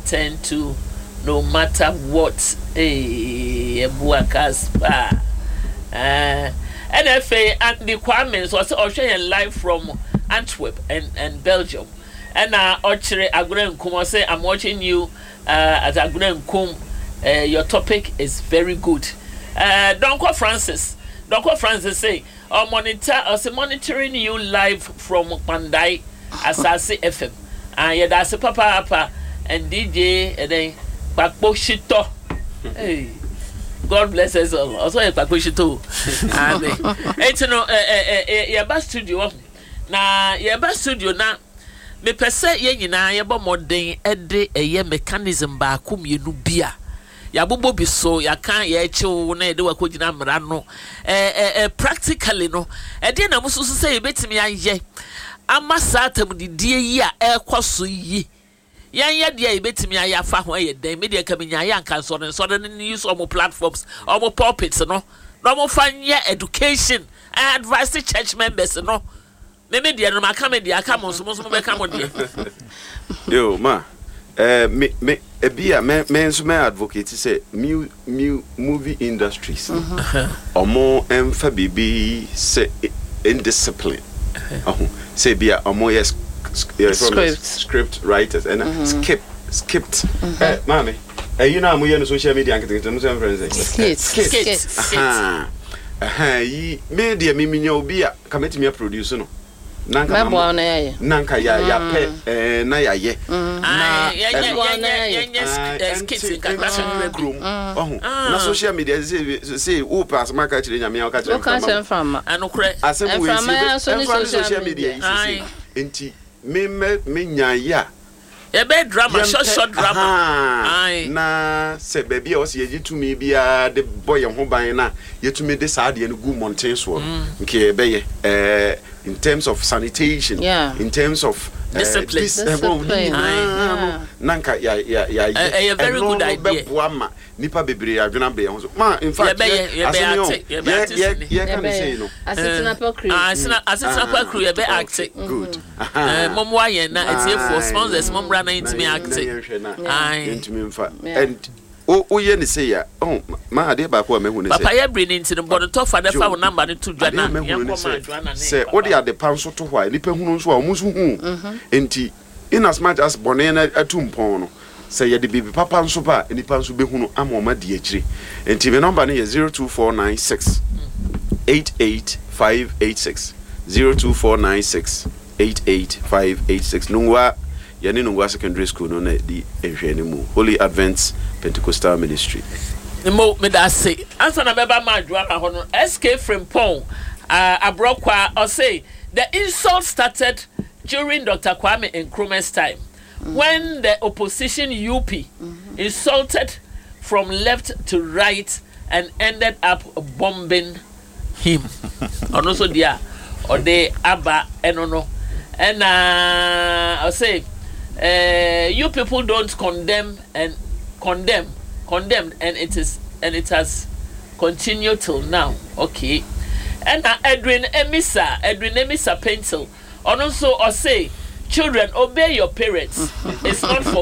attend to no matter what. Hey, Buakaspa. NFA and the Kwame was also live from Antwerp and Belgium. And Ochre Agren Kum say, I'm watching you at Agren Kum. Your topic is very good. Donko Francis say, monitoring you live from Pandai Asase FM. And that's a papa and DJ and then Bakboshito. Hey, God bless us all. Also, Bakboshito. And it's your studio. Na your studio na me pese ye nyina ye bo modern ede eye mechanism ba akum ye nu bia. Ya bobo bi so ya kan ya echiwo na ede wakogina mra no practically no ede na mususu say betimi anye amasa atam didie yi a ekoso yi yan de betimi aya fa ho ye den media kamenya ya kan so den use omo platforms omo pulpits no mo fanya education and advice to church members no media no maka media aka mo so be ka mo de yo ma me ebia me nso me advocate say movie industries omo emfa bibi say indiscipline say bia omo yes script writers and skipped mami you know I'm on social media and no some friends skits yi media me nya obi a kameti me produce no nanka ya pe na ya ye na skits na social media say o pass market chire nya me o ka chire from anokre asem we see social media say enti me nya ya ebe drama short drama na se baby o se ye tumi bia de boy ho ban na ye tumi de saa de no gu mountain so nke ebe ye in terms of sanitation in terms of discipline nanka ya a very good idea nipa bebre adwena be ho so ma in fact yeah can say no asitna pa crew ye be act good mom wa yen na etiefo sponsors mom bra na intimi act intimi mfa and o ye ni say ya ma ade ba ko mehu ni say papa ye bring into the body to fa the phone number to dwana say o de ade panso to hwa nipa hunu nso a musu hu enti in as much as bonena atumpon no say ye de bibi papa nso ba nipa nso be hunu amoma de akire enti me number is 02496 88586 02496 88586 nungwa yani nungwa secondary school no na di ehwene mu Holy Advent Pentecostal Ministry mo me da say answer na beba ma adwa ma ho no SK Frimpong abrokwa or say the insult started during Dr. Kwame Nkrumah's time when the opposition UP insulted from left to right and ended up bombing him and also dia or they aba enono and I say you people don't condemn and it has continued till now. Okay. And Edwin Emisa Pencil. And also I say children obey your parents. It's not for